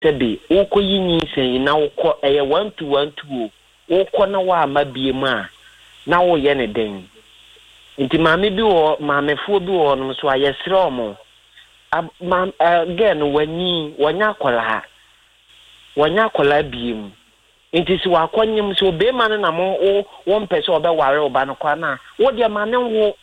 Sebi, Oko Yini say now call a 1-2-1-2. Oko na wa mabie ma. Now yen a ding. Inti mammy do or mammy food do on so I yesro mo. Again, when ye wanyakola. Wanyakola beam. Inti so aquanium so be man and among 1 person or the warrior banakwana. What your man wo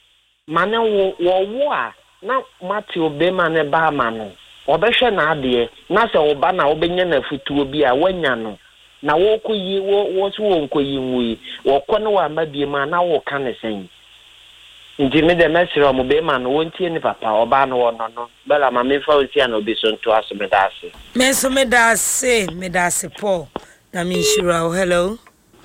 war. Now Matthew Beman and Barman. Obesha na ade na se oba na obenya na futuo bi a wanya no na wokoyi wo so wonkoyi nwi wokọ no wa mabie ma na wo ka ne sen nti me de mesiro mo be ma no wontie ni papa oba no wono no bela ma me fa osia na obi so nto aso me dase me dase Paul na me shira. Hello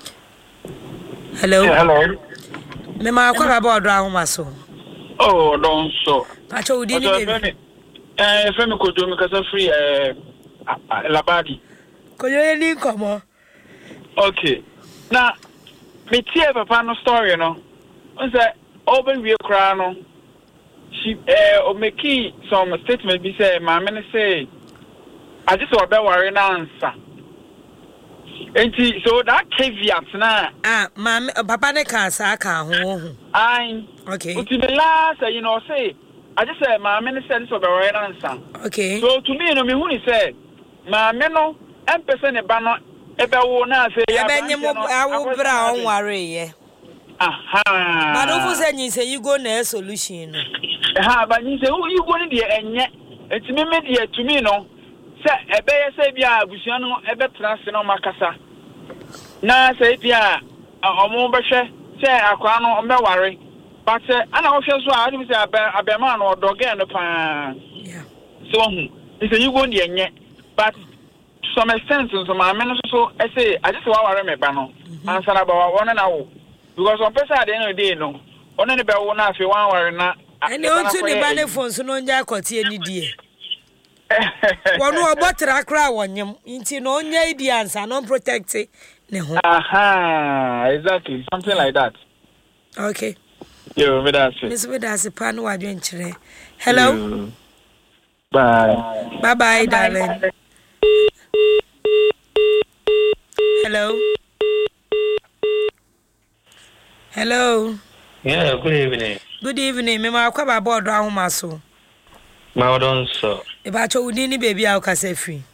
me ma kwa baba odo ahoma so don't so pacho udi ni baby Femi Kojo mi kasa free Labadi. Kojo ni komo. Okay. Now me tie papa no story no. On say open we cry no. She o make some statement be say my man say I just obe worry na answer. Enti so that caveat na papa ne ka sa ka ho. Ai. Okay. Uti the last you know say I just said my man said so be right answer. Okay. So to me no me who say my man no person e ba no e be wo na say ya ba nyemo awu bra on ware ye. Aha. But who say you go na solution. Aha, but you say you go ni de enye. Etimi me de to me no say e be ye say bia abusua no e be trans no makasa. Na say bia omo be hwe say akwa no o be ware. But I also say I say a man or dog and a pan. Yeah. So he said you go near but some extent so my men so I say I just want to remember no answer about 1 hour because one person at the end of the day no only the one half 1 hour na and you to the banner phone so no nja kwoti ani die one no botra kra wonyem nti no nya idi answer no protect ne ho. Aha, exactly something like that. Okay. Yo, me that's pan wa dwenchire. Hello. Bye. Bye, darling. Hello. Yeah, good evening. Good evening. Me ma kwa ba board ahoma so. Ma odon so. E ba cho udi ni baby a ukase free.